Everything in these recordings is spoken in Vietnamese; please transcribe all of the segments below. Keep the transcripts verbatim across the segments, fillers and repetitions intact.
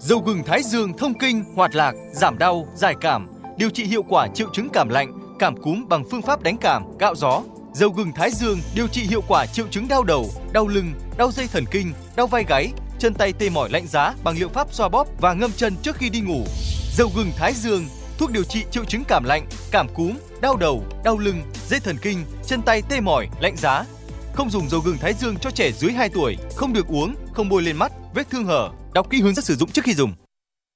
Dầu gừng Thái Dương thông kinh, hoạt lạc, giảm đau, giải cảm, điều trị hiệu quả triệu chứng cảm lạnh, cảm cúm bằng phương pháp đánh cảm, cạo gió. Dầu gừng Thái Dương điều trị hiệu quả triệu chứng đau đầu, đau lưng, đau dây thần kinh, đau vai gáy, chân tay tê mỏi lạnh giá bằng liệu pháp xoa bóp và ngâm chân trước khi đi ngủ. Dầu gừng Thái Dương, thuốc điều trị triệu chứng cảm lạnh, cảm cúm, đau đầu, đau lưng, dây thần kinh, chân tay tê mỏi, lạnh giá. Không dùng dầu gừng Thái Dương cho trẻ dưới hai tuổi, không được uống, không bôi lên mắt, vết thương hở. Đọc kỹ hướng dẫn sử dụng trước khi dùng.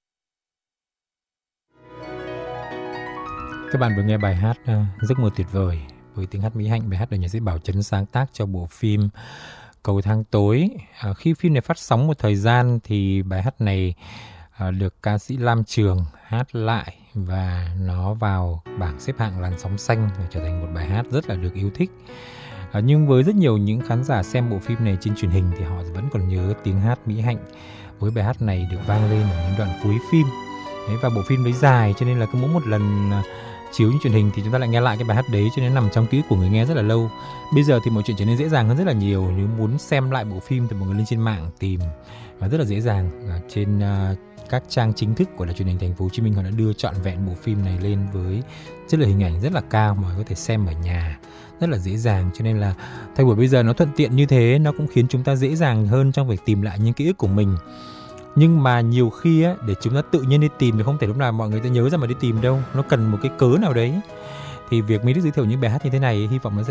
Các bạn vừa nghe bài hát uh, Giấc mơ tuyệt vời với tiếng hát Mỹ Hạnh. Bài hát được nhạc sĩ Bảo Trấn sáng tác cho bộ phim Cầu thang tối. À, khi phim này phát sóng một thời gian thì bài hát này à, được ca sĩ Lam Trường hát lại và nó vào bảng xếp hạng làn sóng xanh và trở thành một bài hát rất là được yêu thích. À, nhưng với rất nhiều những khán giả xem bộ phim này trên truyền hình thì họ vẫn còn nhớ tiếng hát Mỹ Hạnh với bài hát này được vang lên ở những đoạn cuối phim. Đấy, và bộ phim đấy dài cho nên là cứ mỗi một lần chiếu như truyền hình thì chúng ta lại nghe lại cái bài hát đấy, cho nên nằm trong ký ức của người nghe rất là lâu. Bây giờ thì mọi chuyện trở nên dễ dàng hơn rất là nhiều. Nếu muốn xem lại bộ phim thì mọi người lên trên mạng tìm và rất là dễ dàng. Trên uh, các trang chính thức của Đài Truyền hình Thành phố Hồ Chí Minh họ đã đưa trọn vẹn bộ phim này lên với chất lượng hình ảnh rất là cao mà có thể xem ở nhà rất là dễ dàng. Cho nên là thời buổi bây giờ nó thuận tiện như thế, nó cũng khiến chúng ta dễ dàng hơn trong việc tìm lại những ký ức của mình. Nhưng mà nhiều khi á, để chúng ta tự nhiên đi tìm thì không thể lúc nào mọi người ta nhớ ra mà đi tìm đâu. Nó cần một cái cớ nào đấy. Thì việc Mỹ Đức giới thiệu những bài hát như thế này hy vọng nó sẽ